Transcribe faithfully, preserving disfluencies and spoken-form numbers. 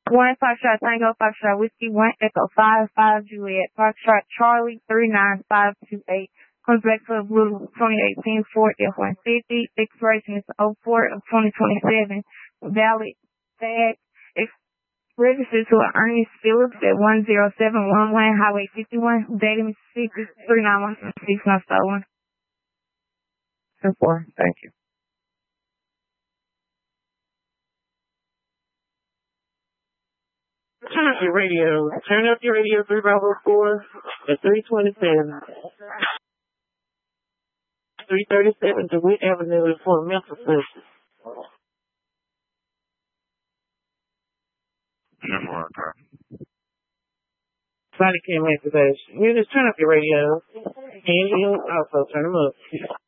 One Foxtrot Tango, Foxtrot Whiskey, one Echo, five, five Juliet, Foxtrot Charlie, three nine five two eight. Comes back to the blue twenty eighteen Ford F one fifty. Expiration is oh four of twenty twenty-seven. Valid tag. Ex- registered to Ernest Phillips at one zero seven one one Highway fifty-one, Dayton, Mississippi, three nine one six, not stolen. ten four. Thank you. Turn up your radio. Turn up your radio three Bravo four at three twenty-seven. three thirty-seven DeWitt Avenue for mental services. Somebody came in today. You just turn up your radio. And you also turn them up.